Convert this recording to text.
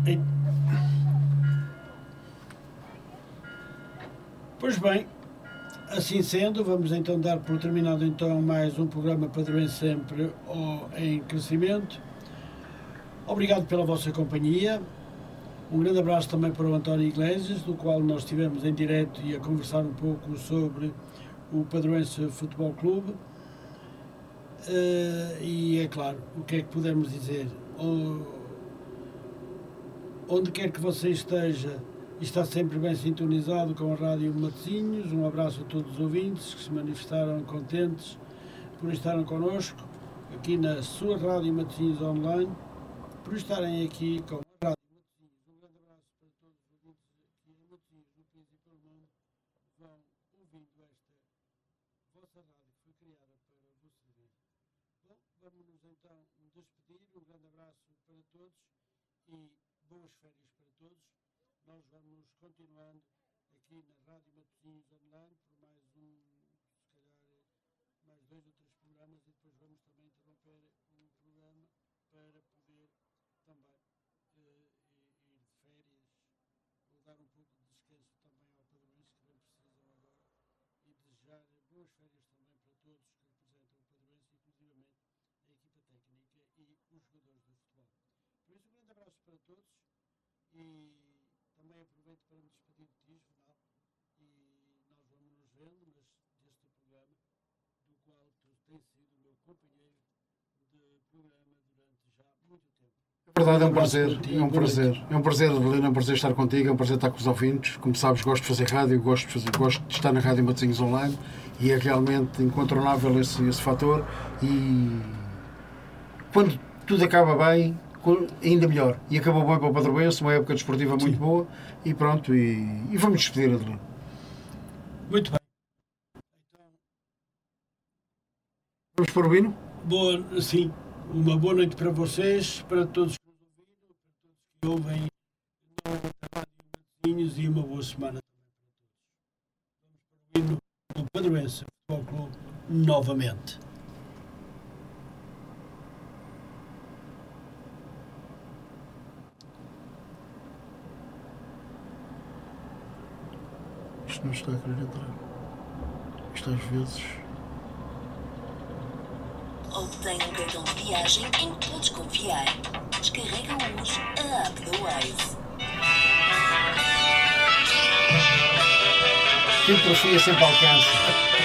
Pois bem, assim sendo, vamos então dar por terminado então mais um programa Padroense Sempre em Crescimento. Obrigado pela vossa companhia. Um grande abraço também para o António Iglesias, do qual nós estivemos em direto e a conversar um pouco sobre o Padroense Futebol Clube. E é claro, o que é que podemos dizer? Onde quer que você esteja, está sempre bem sintonizado com a Rádio Matosinhos. Um abraço a todos os ouvintes que se manifestaram contentes por estarem connosco aqui na sua Rádio Matosinhos Online, por estarem aqui com a Rádio Matosinhos. Um grande abraço para todos os ouvintes aqui em Matosinhos, no país e pelo mundo, vão ouvindo esta vossa rádio que foi criada para vos servir. Bom, vamos-nos então despedir. Um grande abraço para todos e boas férias para todos. Nós vamos continuando aqui na Rádio Matosinhos Online por mais se calhar, mais 2 ou 3 programas, e depois vamos também interromper um programa para poder também ir de férias, ou dar um pouco de descanso também ao Padroense, que bem precisam agora, e desejar boas férias também para todos que representam o Padroense, inclusivamente a equipa técnica e os jogadores de futebol. Por isso, um grande abraço para todos e também aproveito para me despedir de ti, Juvenal, e nós vamos nos vendo deste programa, do qual tu tens sido o meu companheiro de programa durante já muito tempo. É verdade, é um prazer, Adelino, é um prazer estar contigo, é um prazer estar com os ouvintes. Como sabes, gosto de fazer rádio, gosto de estar na Rádio Matosinhos Online, e é realmente incontornável esse fator, e quando tudo acaba bem, ainda melhor. E acabou bem para o Padroense, uma época desportiva muito boa, e pronto, e vamos despedir, Adelino. Muito bem. Então, vamos para o hino? Sim, uma boa noite para vocês, para todos que nos ouviram, para todos que ouvem na Rádio Matosinhos, e uma boa semana também para todos. Vamos para o hino do Padroense Futebol Clube novamente. Isto não está a querer entrar. Isto às vezes... Obtenha um cartão de viagem em que podes confiar. Descarrega hoje a app da Wise. Quem profia sempre alcança.